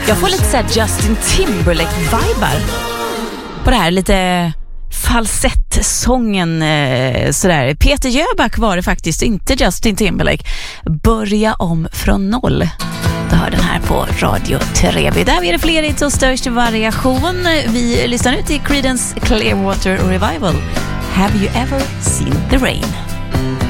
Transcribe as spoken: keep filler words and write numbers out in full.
Jag får lite så här Justin Timberlake-vibar på det här, lite falsettsången eh, sådär. Peter Jöback var det faktiskt, inte Justin Timberlake. Börja om från noll. Du hör den här på Radio Trevi. Där är det fler hits och störst variation. Vi lyssnar nu till Creedence Clearwater Revival. Have you ever seen the rain?